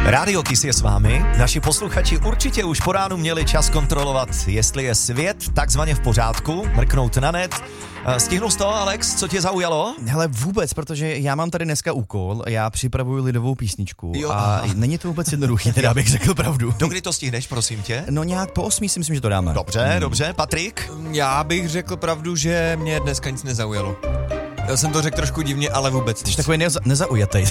Radio Kiss je s vámi. Naši posluchači určitě už po ránu měli čas kontrolovat, jestli je svět takzvaně v pořádku, mrknout na net. Stihnul jsi to, Alex? Co tě zaujalo? Hele, vůbec, protože já mám tady dneska úkol, já připravuju lidovou písničku Jo, a aha. není to vůbec jednoduchý, teda abych řekl pravdu. Dokdy to stihneš, prosím tě? No nějak po 8 si myslím, že to dáme. Dobře. Patrik? Já bych řekl pravdu, že mě dneska nic nezaujalo. Já jsem to řekl trošku divně, ale vůbec Jsi nic. takový nezaujatej.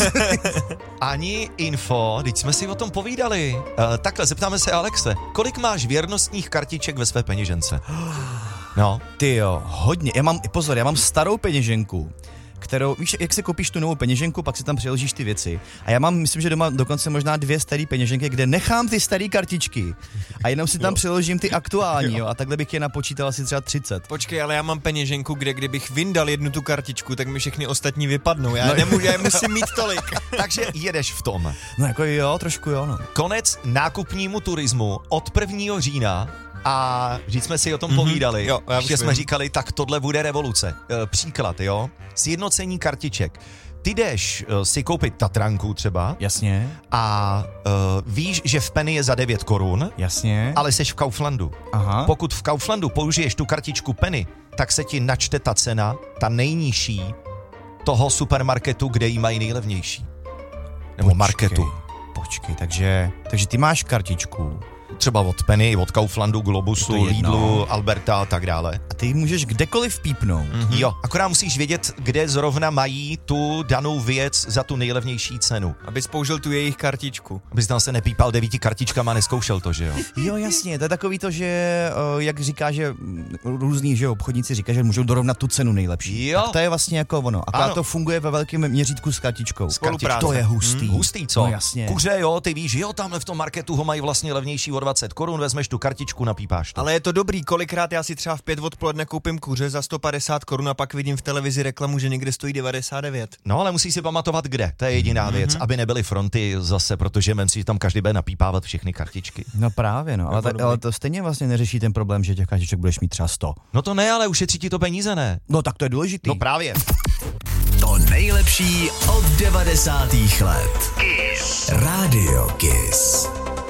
Ani info, teď jsme si o tom povídali. Takhle, zeptáme se Alexe. Kolik máš věrnostních kartiček ve své peněžence? No. Ty jo, hodně. Já mám starou peněženku, kterou, víš, jak si koupíš tu novou peněženku, pak si tam přiložíš ty věci. A já mám, myslím, že doma dokonce možná 2 staré peněženky, kde nechám ty staré kartičky a jenom si tam přiložím ty aktuální, jo, a takhle bych je napočítal asi třeba 30. Počkej, ale já mám peněženku, kde kdybych vyndal jednu tu kartičku, tak mi všechny ostatní vypadnou. Já musím mít tolik. Takže jedeš v tom. No jako jo, trošku jo, no. Konec nákupnímu turismu od 1. října a říct jsme si o tom povídali. Jo, já už Ještě jsme vím. říkali, tak tohle bude revoluce. Příklad, jo? Sjednocení kartiček. Ty jdeš si koupit Tatranku třeba Jasně, a víš, že v Penny je za 9 korun, jasně. ale seš v Kauflandu. Aha. Pokud v Kauflandu použiješ tu kartičku Penny, tak se ti načte ta cena, ta nejnižší toho supermarketu, kde ji mají nejlevnější. Nebo marketu. Počkej, takže ty máš kartičku Třeba od Penny, od Kauflandu, Je to Globusu, jedno. Lidlu, Alberta a tak dále. a ty ji můžeš kdekoliv pípnout. Jo, akorát musíš vědět, kde zrovna mají tu danou věc za tu nejlevnější cenu. Abys použil tu jejich kartičku. Abys tam se nepípal 9 kartičkama a neskoušel to, že jo? Jo, jasně, to je takový to, že jak říká, že různý, že obchodníci říkají, že můžou dorovnat tu cenu nejlepší. Jo. Tak to je vlastně jako ono. A Ano. to funguje ve velkém měřítku s kartičkou. Spolupráce. To je hustý. Hustý, co? No jasně. Kuře, jo, ty víš, jo, tamhle v tom marketu ho mají vlastně levnější o 20 korun, vezmeš tu kartičku, napípáš to. Ale je to dobrý, kolikrát já si třeba v 5 odpoledne koupím kuře za 150 korun a pak vidím v televizi reklamu, že někde stojí 99. No, ale musíš si pamatovat, kde. To je jediná věc, aby nebyly fronty zase, protože men si tam každý bude napípávat všechny kartičky. No právě, no. Ale to stejně vlastně neřeší ten problém, že těch kartiček budeš mít třeba 100. No to ne, ale ušetří ti to peníze, ne? No tak to je důležitý. No právě. To nejlepší od 90. let. Kiss. Radio Kiss.